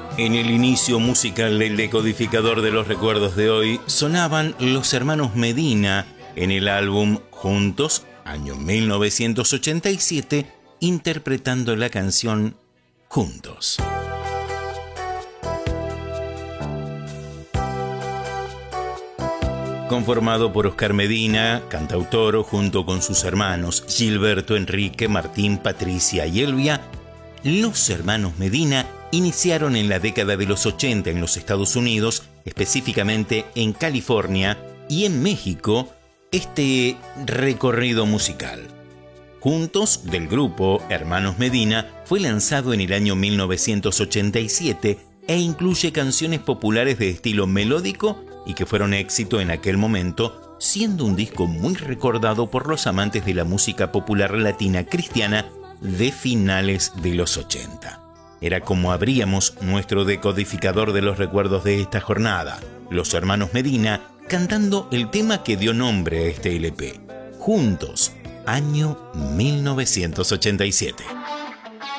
En el inicio musical del decodificador de los recuerdos de hoy sonaban los hermanos Medina en el álbum Juntos, año 1987, interpretando la canción Juntos. Conformado por Oscar Medina, cantautor, junto con sus hermanos Gilberto, Enrique, Martín, Patricia y Elvia, los hermanos Medina iniciaron en la década de los 80 en los Estados Unidos, específicamente en California y en México, este recorrido musical. Juntos, del grupo Hermanos Medina, fue lanzado en el año 1987 e incluye canciones populares de estilo melódico y que fueron éxito en aquel momento, siendo un disco muy recordado por los amantes de la música popular latina cristiana de finales de los 80. Era como abríamos nuestro decodificador de los recuerdos de esta jornada, los hermanos Medina cantando el tema que dio nombre a este LP, Juntos, año 1987.